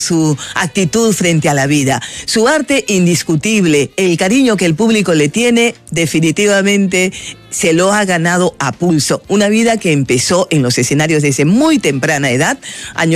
su actitud frente a la vida. Su arte indiscutible, el cariño que el público le tiene, definitivamente se lo ha ganado a pulso. Una vida que empezó en los escenarios desde muy temprana edad, años